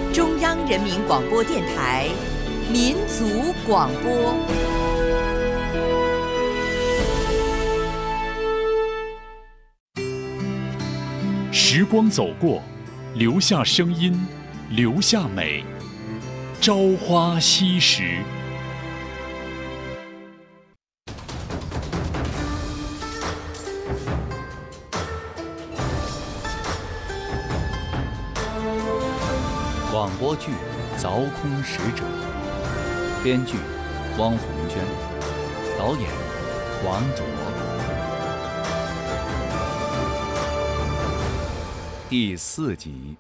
中央人民广播电台民族广播。 时光走过，留下声音，留下美。朝花夕拾。 广播剧《凿空使者》，编剧汪红娟，导演王卓。第4集。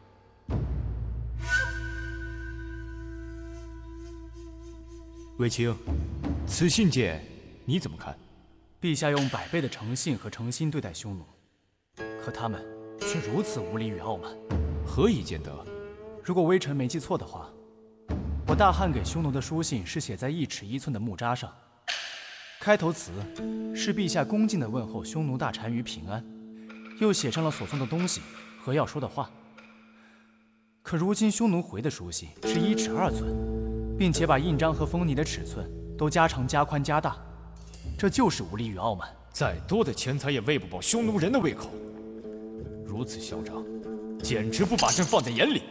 卫青，此信件你怎么看？ 陛下用100倍的诚信和诚心对待匈奴，可他们却如此无礼与傲慢， 何以见得？ 如果微臣没记错的话，我大汉给匈奴的书信是写在1尺1寸的木札上，开头词是陛下恭敬地问候匈奴大单于平安，又写上了所送的东西和要说的话。可如今匈奴回的书信是1尺2寸，并且把印章和封泥的尺寸都加长、加宽、加大，这就是无礼与傲慢。 再多的钱财也喂不饱匈奴人的胃口，如此嚣张，简直不把朕放在眼里。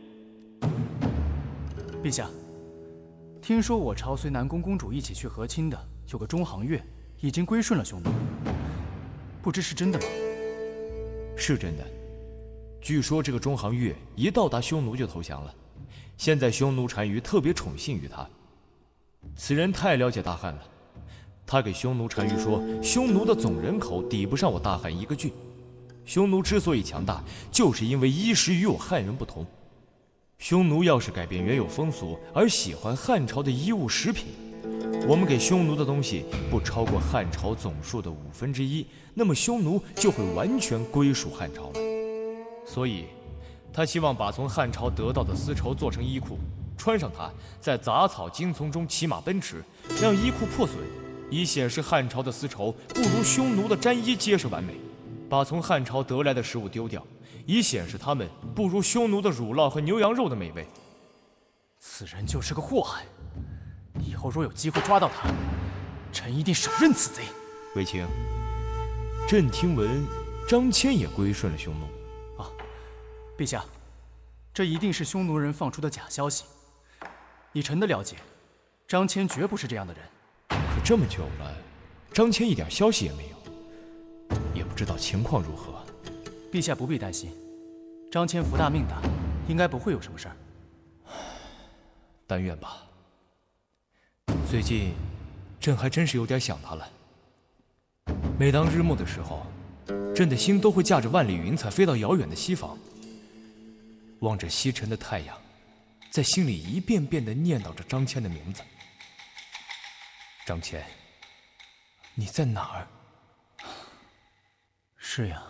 陛下，听说我朝随南宫公主一起去和亲的有个中行月，已经归顺了匈奴，不知是真的吗？ 是真的。据说这个中行月一到达匈奴就投降了，现在匈奴单于特别宠信于他。此人太了解大汉了，他给匈奴单于说，匈奴的总人口抵不上我大汉一个郡。匈奴之所以强大，就是因为衣食与我汉人不同。匈奴要是改变原有风俗，而喜欢汉朝的衣物食品，我们给匈奴的东西不超过汉朝总数的1/5，那么匈奴就会完全归属汉朝了。所以他希望把从汉朝得到的丝绸做成衣裤，穿上它，在杂草荆丛中骑马奔驰，让衣裤破损，以显示汉朝的丝绸不如匈奴的毡衣结实完美；把从汉朝得来的食物丢掉，以显示他们不如匈奴的乳酪和牛羊肉的美味。 此人就是个祸害，以后若有机会抓到他，臣一定手刃此贼。 卫青，朕听闻张骞也归顺了匈奴。 陛下，这一定是匈奴人放出的假消息。以臣的了解，张骞绝不是这样的人。 可这么久了，张骞一点消息也没有，也不知道情况如何。 陛下不必担心，张骞福大命大，应该不会有什么事儿。 但愿吧。最近，朕还真是有点想他了。每当日暮的时候，朕的心都会驾着万里云彩飞到遥远的西方，望着西沉的太阳，在心里一遍遍地念叨着张骞的名字。张骞，你在哪儿？ 是呀，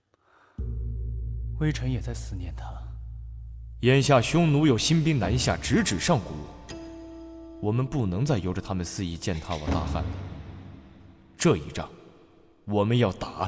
微臣也在思念他。 眼下匈奴有新兵南下，直指上古，我们不能再由着他们肆意践踏我大汉了。这一仗，我们要打。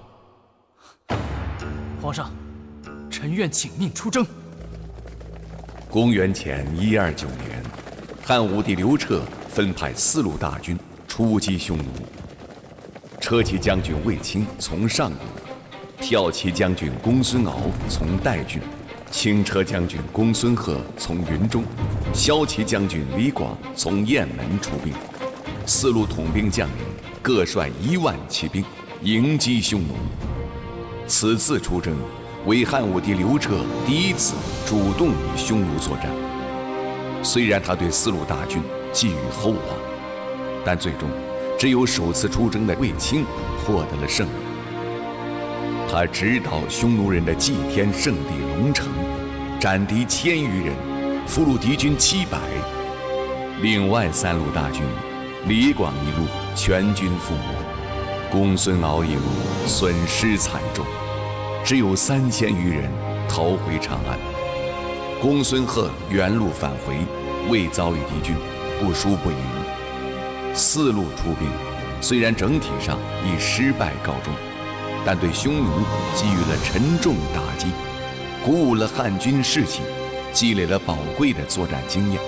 皇上，臣愿请命出征。 公元前129年，汉武帝刘彻分派4路大军出击匈奴。车骑将军卫青从上谷，骠骑将军公孙敖从代郡，轻车将军公孙贺从云中，骁骑将军李广从雁门出兵。4路统兵将领各率1万骑兵迎击匈奴。此次出征为汉武帝刘彻第一次主动与匈奴作战。虽然他对4路大军寄予厚望，但最终只有首次出征的卫青获得了胜利。他直捣匈奴人的祭天圣地龙城，斩敌1000余人，俘虏敌军700。另外3路大军，李广一路全军覆没，公孙敖一路损失惨重，只有3000余人逃回长安。公孙贺原路返回，未遭遇敌军，不输不赢。4路出兵，虽然整体上以失败告终，但对匈奴给予了沉重打击，鼓舞了汉军士气， 积累了宝贵的作战经验。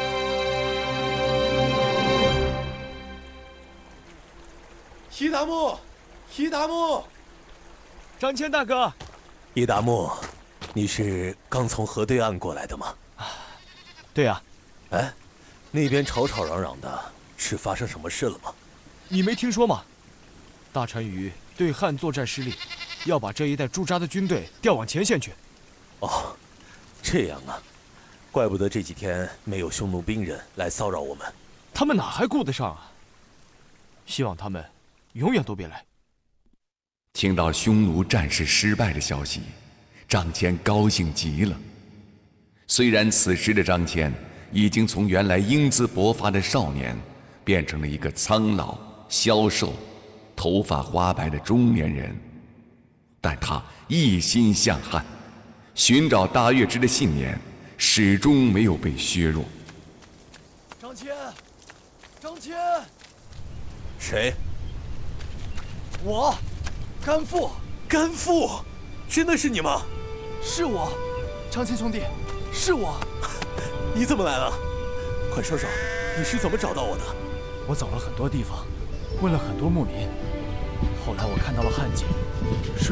伊达木，伊达木， 张骞大哥， 伊达木，你是刚从河对岸过来的吗？ 对呀。 哎，那边吵吵嚷嚷的，是发生什么事了吗？ 你没听说吗？大单于对汉作战失利，要把这一带驻扎的军队调往前线去。 哦，这样啊，怪不得这几天没有匈奴兵人来骚扰我们。 他们哪还顾得上啊？希望他们永远都别来。 听到匈奴战事失败的消息，张骞高兴极了。虽然此时的张骞已经从原来英姿勃发的少年，变成了一个苍老、消瘦、头发花白的中年人，但他一心向汉，寻找大月支的信念始终没有被削弱。 张骞，张骞， 谁？ 我，甘父。 甘父，真的是你吗？ 是我，张骞兄弟，是我。 你怎么来了？快说说，你是怎么找到我的？ 我走了很多地方，问了很多牧民，后来我看到了汉景，